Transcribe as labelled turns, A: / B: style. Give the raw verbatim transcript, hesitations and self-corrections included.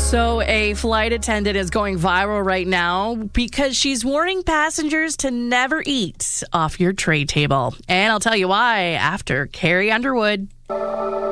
A: So a flight attendant is going viral right now because she's warning passengers to never eat off your tray table. And I'll tell you why after Carrie Underwood.